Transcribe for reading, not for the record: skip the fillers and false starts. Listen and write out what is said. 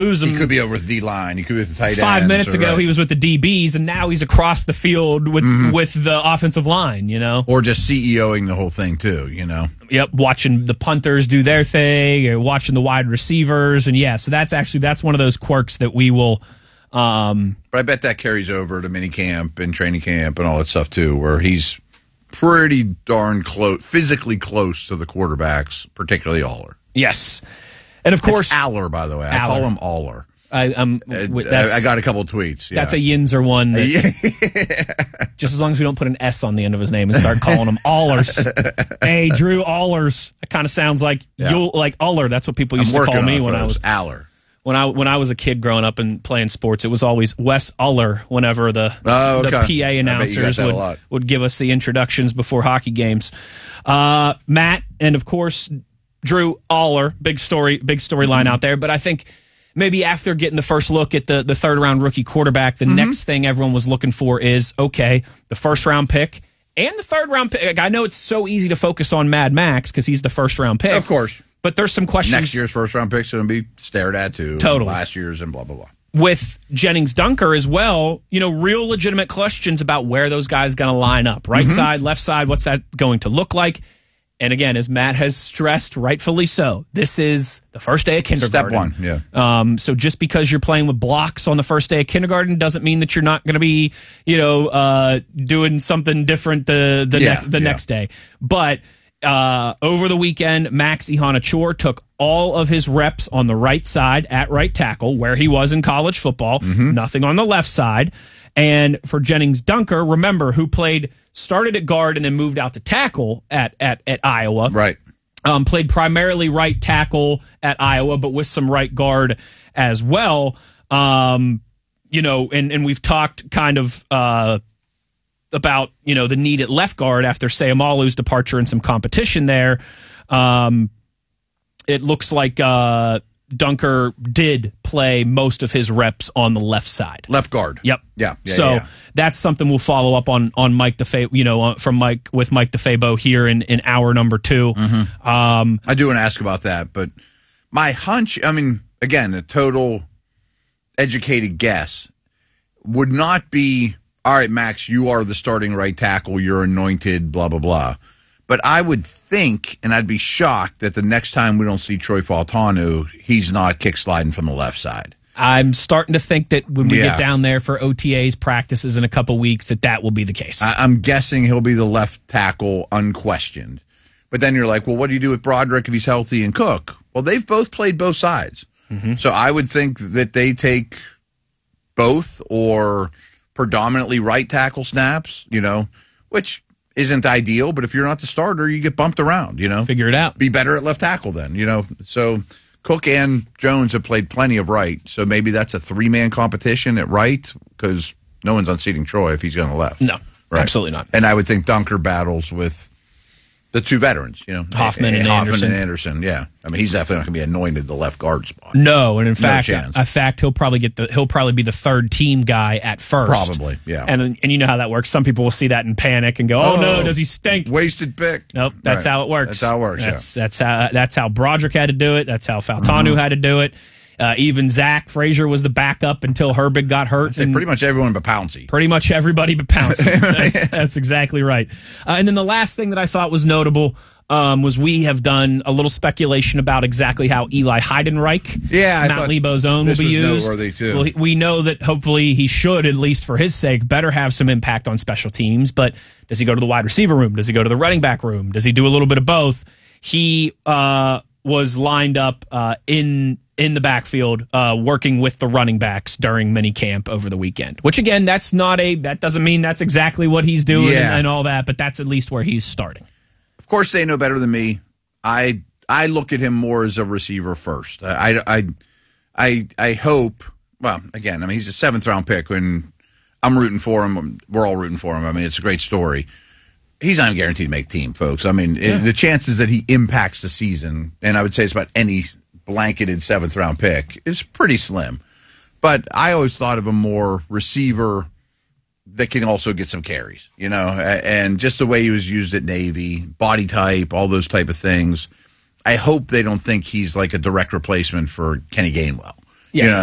He could be over the line. He could be with the tight ends. 5 minutes ago, he was with the DBs, and now he's across the field with the offensive line, Or just CEOing the whole thing, too, Yep, watching the punters do their thing, or watching the wide receivers. And, so that's one of those quirks that we will but I bet that carries over to minicamp and training camp and all that stuff, too, where he's pretty darn close, physically close to the quarterbacks, particularly Aller. Yes. And of course, it's Aller, by the way. I call him Aller. I got a couple tweets. Yeah. That's a Yinzer one. Just as long as we don't put an S on the end of his name and start calling him Allers. Hey, Drew Allers. It kind of sounds like Aller. That's what people used to call me when I was Aller. When I was a kid growing up and playing sports, it was always Wes Aller whenever the PA announcers would give us the introductions before hockey games. Matt, and of course, Drew Aller, big storyline out there. But I think maybe after getting the first look at the third round rookie quarterback, the next thing everyone was looking for is, okay, the first round pick and the third round pick. I know it's so easy to focus on Mad Max because he's the first round pick. Of course. But there's some questions. Next year's first round pick's going to be stared at, too. Totally. Last year's and blah, blah, blah. With Jennings Dunker as well, real legitimate questions about where those guys going to line up. Right side, left side, what's that going to look like? And again, as Matt has stressed, rightfully so, this is the first day of kindergarten. Step one, yeah. So just because you're playing with blocks on the first day of kindergarten doesn't mean that you're not going to be, doing something different the next day. But over the weekend, Max Ihanachor took all of his reps on the right side at right tackle, where he was in college football, nothing on the left side. And for Jennings Dunker, remember, who started at guard and then moved out to tackle at Iowa. Right. Played primarily right tackle at Iowa, but with some right guard as well. And we've talked kind of about, the need at left guard after Seumalo's departure and some competition there. It looks like Dunker did play most of his reps on the left side. Left guard. Yep. Yeah. So that's something we'll follow up on Mike DeFabo, with Mike DeFabo here in hour number 2. I do want to ask about that, but my hunch, again, a total educated guess, would not be, all right, Max, you are the starting right tackle, you're anointed, blah, blah, blah. But I would think, and I'd be shocked, that the next time we don't see Troy Fautanu, he's not kick sliding from the left side. I'm starting to think that when we get down there for OTAs practices in a couple weeks, that will be the case. I'm guessing he'll be the left tackle, unquestioned. But then you're like, well, what do you do with Broderick if he's healthy and Cook? Well, they've both played both sides. So I would think that they take both or predominantly right tackle snaps, which isn't ideal, but if you're not the starter, you get bumped around, Figure it out. Be better at left tackle then, So Cook and Jones have played plenty of right, so maybe that's a 3-man competition at right, because no one's unseating Troy if he's going to left. No, absolutely not. And I would think Dunker battles with the two veterans, Hoffman and Anderson. Yeah, he's definitely not going to be anointed the left guard spot. No, and in fact, he'll probably be the third team guy at first. Probably, yeah. And you know how that works. Some people will see that and panic and go, "Oh no, does he stink? Wasted pick." Nope, that's how it works. That's how it works. That's how Broderick had to do it. That's how Fautanu had to do it. Even Zach Frazier was the backup until Herbig got hurt. And pretty much everyone but Pouncey. Pretty much everybody but Pouncey. That's exactly right. And then the last thing that I thought was notable was we have done a little speculation about exactly how Eli Heidenreich, Matt Lebo's own, will be used. Noteworthy too. Well, we know that hopefully he should, at least for his sake, better have some impact on special teams. But does he go to the wide receiver room? Does he go to the running back room? Does he do a little bit of both? He was lined up in the backfield working with the running backs during minicamp over the weekend. Which, again, that doesn't mean that's exactly what he's doing and all that, but that's at least where he's starting. Of course, they know better than me. I look at him more as a receiver first. I hope, well, again, he's a 7th-round pick, and I'm rooting for him. We're all rooting for him. It's a great story. He's not even guaranteed to make team, folks. The chances that he impacts the season, and I would say it's about any blanketed 7th-round pick, is pretty slim. But I always thought of him more receiver that can also get some carries, and just the way he was used at Navy, body type, all those type of things. I hope they don't think he's like a direct replacement for Kenny Gainwell. Yes.